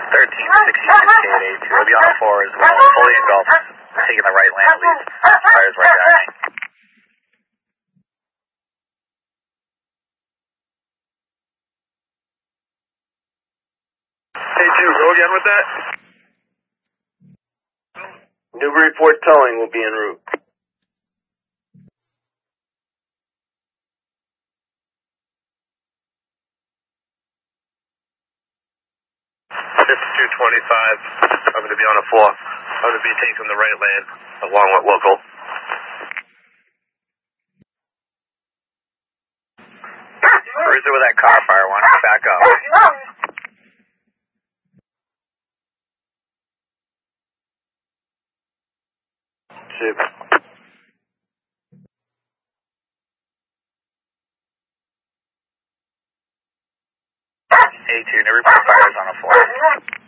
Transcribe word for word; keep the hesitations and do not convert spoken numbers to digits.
thirteen sixty-six K at A two. I'll be on the floor as well. Fully engulfed. Taking the right lane at least. Fires right at me. A two, go again with that. Newburyport towing will be en route. fifty-two twenty-five. I'm going to be on the floor. I'm going to be taking the right lane along with local. Cruiser with that car fire. Want to back up. Ship. A two, Newburyport fires on the floor.